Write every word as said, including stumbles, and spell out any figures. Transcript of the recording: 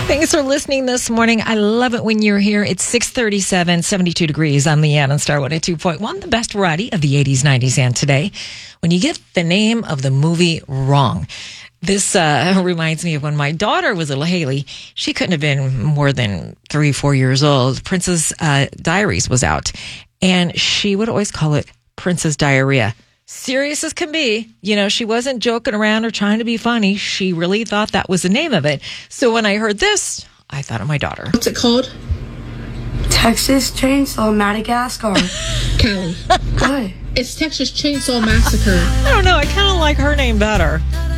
Thanks for listening this morning. I love it when you're here. It's six thirty-seven, seventy-two degrees. I'm Leanne on Star one oh two point one, the best variety of the eighties, nineties, and today. When you get the name of the movie wrong. This uh, reminds me of when my daughter was little, Haley. She couldn't have been more than three, four years old. Princess uh, Diaries was out, and she would always call it Princess Diarrhea. Serious as can be. You know, she wasn't joking around or trying to be funny. She really thought that was the name of it. So when I heard this, I thought of my daughter. What's it called? Texas Chainsaw Madagascar. Callie. What? It's Texas Chainsaw Massacre. I don't know. I kind of like her name better.